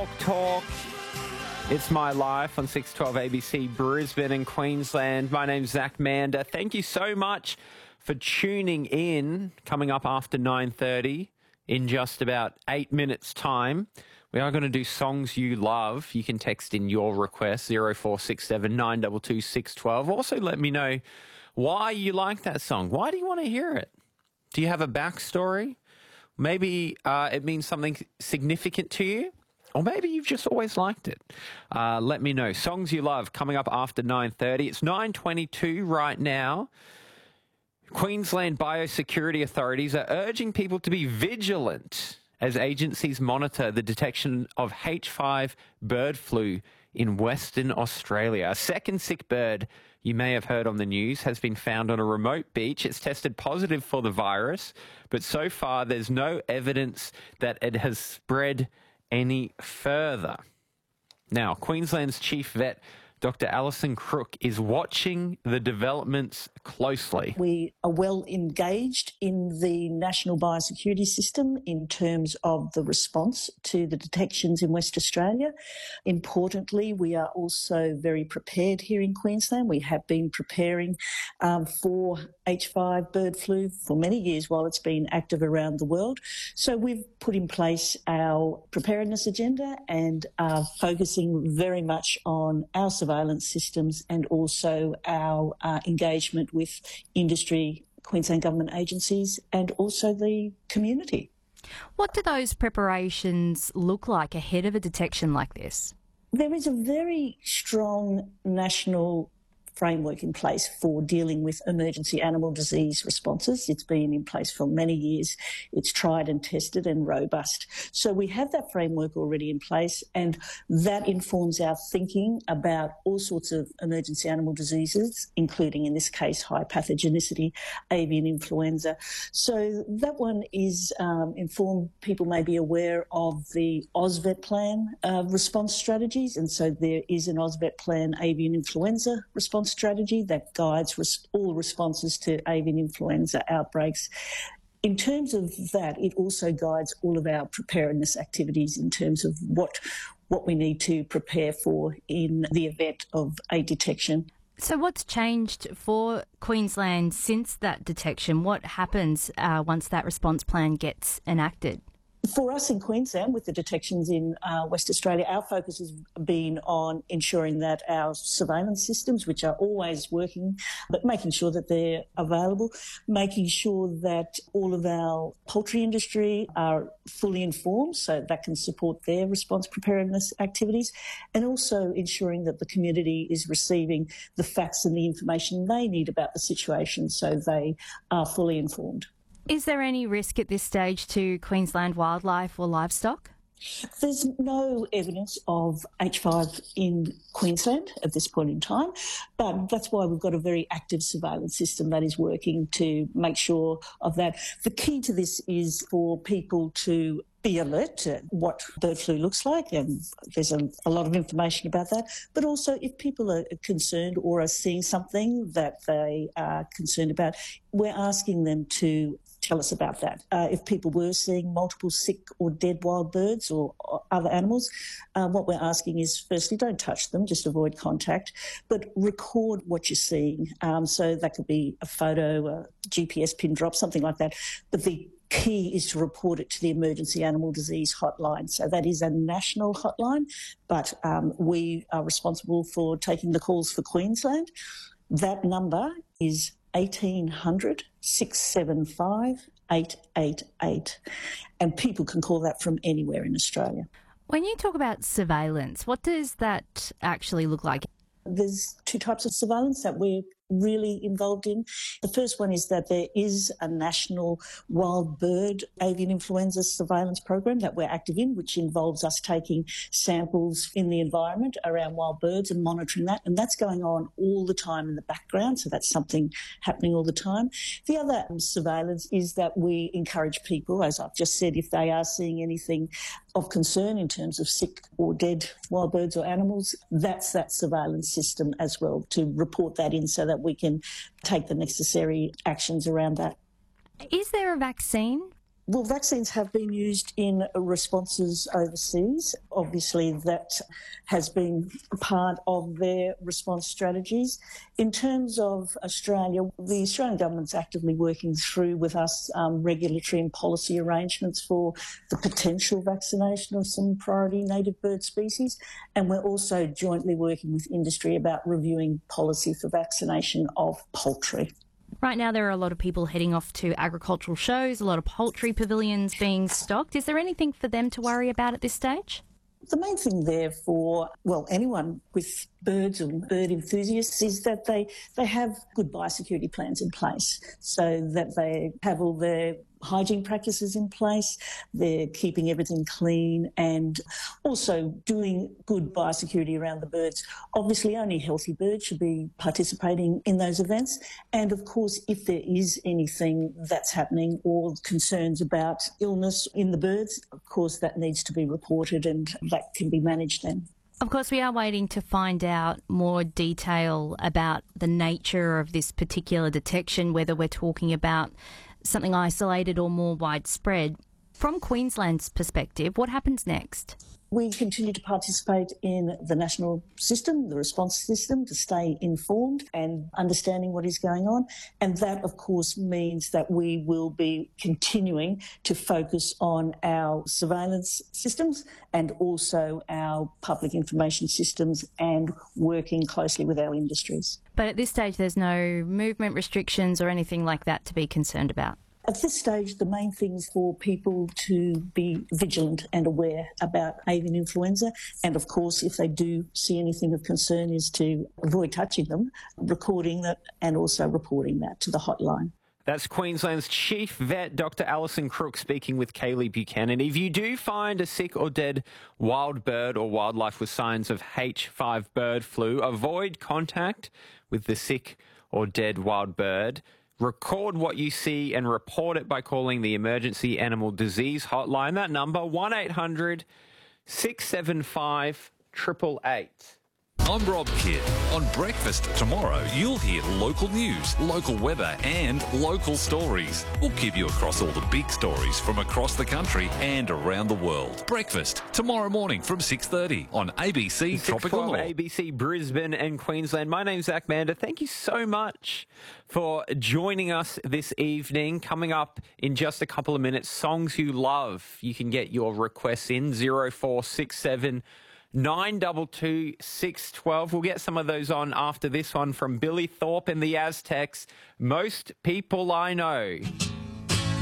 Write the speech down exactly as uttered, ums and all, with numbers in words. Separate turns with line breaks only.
Talk Talk. It's My Life on six twelve A B C Brisbane and Queensland. My name's Zach Mander. Thank you so much for tuning in. Coming up after nine thirty in just about eight minutes' time, we are going to do songs you love. You can text in your request, zero four six seven nine two two six one two. Also let me know why you like that song. Why do you want to hear it? Do you have a backstory? Maybe uh, it means something significant to you, or maybe you've just always liked it. Uh, let me know. Songs you love coming up after nine thirty. It's nine twenty-two right now. Queensland biosecurity authorities are urging people to be vigilant as agencies monitor the detection of H five bird flu in Western Australia. A second sick bird you may have heard on the news has been found on a remote beach. It's tested positive for the virus, but so far there's no evidence that it has spread any further. Now, Queensland's chief vet, Doctor Alison Crook, is watching the developments closely.
We are well engaged in the national biosecurity system in terms of the response to the detections in West Australia. Importantly, we are also very prepared here in Queensland. We have been preparing um, for H five bird flu for many years while it's been active around the world. So we've put in place our preparedness agenda and are focusing very much on our surveillance systems and also our uh, engagement with industry, Queensland government agencies and also the community.
What do those preparations look like ahead of a detection like this?
There is a very strong national framework in place for dealing with emergency animal disease responses. It's been in place for many years. It's tried and tested and robust. So we have that framework already in place, and that informs our thinking about all sorts of emergency animal diseases, including, in this case, high pathogenicity, avian influenza. So that one is um, informed. People may be aware of the AusVet plan uh, response strategies, and so there is an AusVet plan avian influenza response strategy that guides res- all responses to avian influenza outbreaks. In terms of that, it also guides all of our preparedness activities in terms of what what we need to prepare for in the event of a detection.
So what's changed for Queensland since that detection? What happens uh, once that response plan gets enacted?
For us in Queensland, with the detections in uh, West Australia, our focus has been on ensuring that our surveillance systems, which are always working, but making sure that they're available, making sure that all of our poultry industry are fully informed so that can support their response preparedness activities, and also ensuring that the community is receiving the facts and the information they need about the situation so they are fully informed.
Is there any risk at this stage to Queensland wildlife or livestock?
There's no evidence of H five in Queensland at this point in time, but that's why we've got a very active surveillance system that is working to make sure of that. The key to this is for people to be alert to what bird flu looks like, and there's a, a lot of information about that. But also, if people are concerned or are seeing something that they are concerned about, we're asking them to tell us about that. Uh, if people were seeing multiple sick or dead wild birds or, or other animals, um, what we're asking is, firstly, don't touch them, just avoid contact, but record what you're seeing. Um, so that could be a photo, a G P S pin drop, something like that. But the key is to report it to the Emergency Animal Disease Hotline. So that is a national hotline, but um, we are responsible for taking the calls for Queensland. That number is eighteen hundred, six seven five, eight eight eight, and people can call that from anywhere in Australia.
When you talk about surveillance, what does that actually look like?
There's two types of surveillance that we're really involved in. The first one is that there is a national wild bird avian influenza surveillance program that we're active in, which involves us taking samples in the environment around wild birds and monitoring that. And that's going on all the time in the background. So that's something happening all the time. The other surveillance is that we encourage people, as I've just said, if they are seeing anything of concern in terms of sick or dead wild birds or animals, that's that surveillance system as well, to report that in so that we can take the necessary actions around that.
Is there a vaccine
Well, vaccines have been used in responses overseas. Obviously, that has been part of their response strategies. In terms of Australia, the Australian government's actively working through with us um, regulatory and policy arrangements for the potential vaccination of some priority native bird species. And we're also jointly working with industry about reviewing policy for vaccination of poultry.
Right now, there are a lot of people heading off to agricultural shows, a lot of poultry pavilions being stocked. Is there anything for them to worry about at this stage?
The main thing there for, well, anyone with birds or bird enthusiasts is that they, they have good biosecurity plans in place so that they have all their hygiene practices in place, they're keeping everything clean and also doing good biosecurity around the birds. Obviously, only healthy birds should be participating in those events. And of course, if there is anything that's happening or concerns about illness in the birds, of course, that needs to be reported and that can be managed then.
Of course, we are waiting to find out more detail about the nature of this particular detection, whether we're talking about something isolated or more widespread. From Queensland's perspective, what happens next?
We continue to participate in the national system, the response system, to stay informed and understanding what is going on. And that, of course, means that we will be continuing to focus on our surveillance systems and also our public information systems and working closely with our industries.
But at this stage, there's no movement restrictions or anything like that to be concerned about?
At this stage, the main thing is for people to be vigilant and aware about avian influenza. And of course, if they do see anything of concern, is to avoid touching them, recording that and also reporting that to the hotline.
That's Queensland's chief vet, Doctor Alison Crook, speaking with Kaylee Buchanan. If you do find a sick or dead wild bird or wildlife with signs of H five bird flu, avoid contact with the sick or dead wild bird. Record what you see and report it by calling the Emergency Animal Disease Hotline. That number, one eight hundred six seven five eight eight eight.
I'm Rob Kidd. On Breakfast tomorrow, you'll hear local news, local weather and local stories. We'll keep you across all the big stories from across the country and around the world. Breakfast tomorrow morning from six thirty on A B C Tropical North.
A B C Brisbane and Queensland. My name's Zach Mander. Thank you so much for joining us this evening. Coming up in just a couple of minutes, songs you love. You can get your requests in zero four six seven nine two two six one two. We'll get some of those on after this one from Billy Thorpe and the Aztecs. Most People I Know.